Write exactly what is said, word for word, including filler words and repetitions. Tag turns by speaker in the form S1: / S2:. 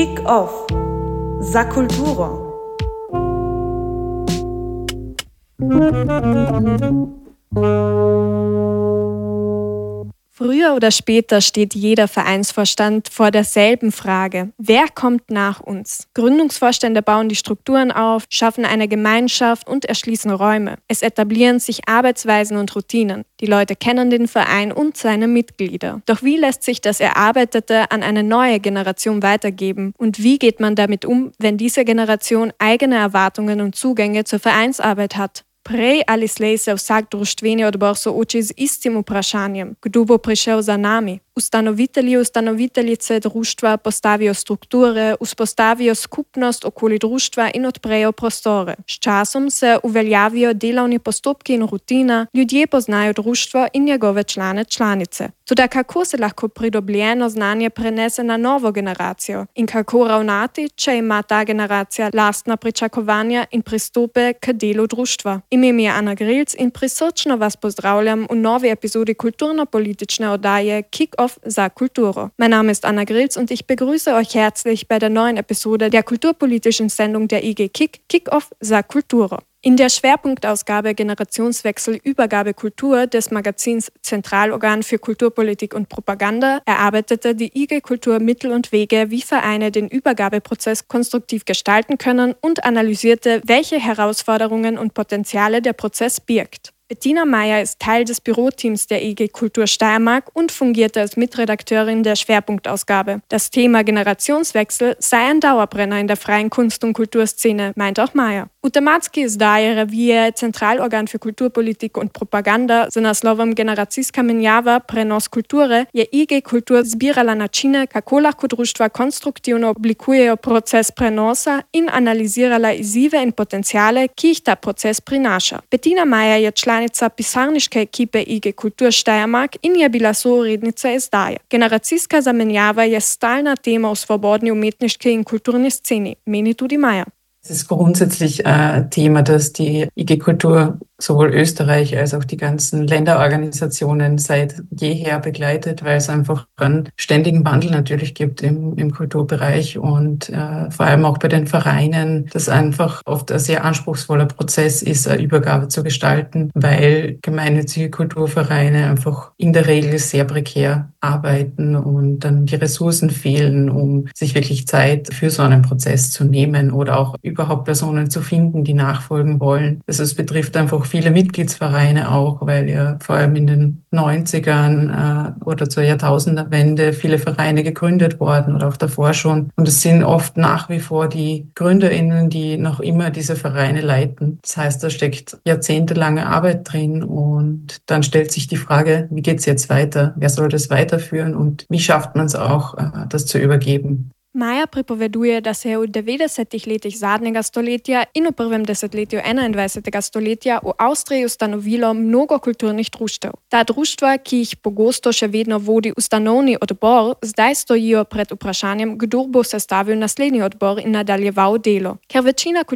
S1: Kick-Off za kulturo.
S2: Früher oder später steht jeder Vereinsvorstand vor derselben Frage: Wer kommt nach uns? Gründungsvorstände bauen die Strukturen auf, schaffen eine Gemeinschaft und erschließen Räume. Es etablieren sich Arbeitsweisen und Routinen. Die Leute kennen den Verein und seine Mitglieder. Doch wie lässt sich das Erarbeitete an eine neue Generation weitergeben? Und wie geht man damit um, wenn diese Generation eigene Erwartungen und Zugänge zur Vereinsarbeit hat? Prej ali slej se vsak društveni odbor sooči z istim vprašanjem: kdo bo prišel za nami? Ustanovitelji, ustanoviteljice društva postavijo strukture, vzpostavijo skupnost okoli društva in odprejo prostore. S časom se uveljavijo delovni postopki in rutina, ljudje poznajo društvo in njegove člane članice. Toda kako se lahko pridobljeno znanje prenese na novo generacijo? In kako ravnati, če ima ta generacija lastna pričakovanja in pristope k delu društva? Ime mi je Ana Grilc in prisrčno vas pozdravljam v novi epizodi kulturno-politične oddaje Kick-Off za kulturo. Mein Name ist Anna Grilz und ich begrüße euch herzlich bei der neuen Episode der kulturpolitischen Sendung der I G Kick, Kick-Off za kulturo. In der Schwerpunktausgabe Generationswechsel Übergabe Kultur des Magazins Zentralorgan für Kulturpolitik und Propaganda erarbeitete die I G Kultur Mittel und Wege, wie Vereine den Übergabeprozess konstruktiv gestalten können und analysierte, welche Herausforderungen und Potenziale der Prozess birgt. Bettina Meyer ist Teil des Büroteams der I G Kultur Steiermark und fungierte als Mitredakteurin der Schwerpunktausgabe. Das Thema Generationswechsel sei ein Dauerbrenner in der freien Kunst- und Kulturszene, meint auch Meyer. U tematski izdaji revije Centralorgan für Kulturpolitik und Propaganda z naslovom Generacijska menjava, prenos kulture je I G Kultur zbirala načine, kako lahko društva konstruktivno oblikujejo proces prenosa in analizirala izzive in potenciale, ki jih ta proces prinaša. Bettina Meyer je članica pisarniške ekipe I G Kultur Steiermark in je bila sourednica izdaje. Generacijska zamenjava je stalna tema v svobodni umetniški in kulturni sceni, meni tudi Meyer.
S3: Es ist grundsätzlich ein Thema, das die I G Kultur sowohl Österreich als auch die ganzen Länderorganisationen seit jeher begleitet, weil es einfach einen ständigen Wandel natürlich gibt im, im Kulturbereich und äh, vor allem auch bei den Vereinen, das einfach oft ein sehr anspruchsvoller Prozess ist, eine Übergabe zu gestalten, weil gemeinnützige Kulturvereine einfach in der Regel sehr prekär arbeiten und dann die Ressourcen fehlen, um sich wirklich Zeit für so einen Prozess zu nehmen oder auch überhaupt Personen zu finden, die nachfolgen wollen. Also es betrifft einfach viele Mitgliedsvereine auch, weil ja vor allem in den neunzigern äh, oder zur Jahrtausendwende viele Vereine gegründet worden oder auch davor schon. Und es sind oft nach wie vor die GründerInnen, die noch immer diese Vereine leiten. Das heißt, da steckt jahrzehntelange Arbeit drin und dann stellt sich die Frage, wie geht's jetzt weiter? Wer soll das weiterführen und wie schafft man es auch, äh, das zu übergeben?
S2: Meyer pripoveduje, da se je v devetdesetih letih zadnjega stoletja in v prvem desetletju enaindvajsetega stoletja v Avstriji ustanovilo mnogo kulturnih društev. Ta društva, ki jih pogosto še vedno vodi ustanovni odbor, zdaj stojijo pred vprašanjem, kdo bo sestavil naslednji odbor in nadaljeval delo. Ker večina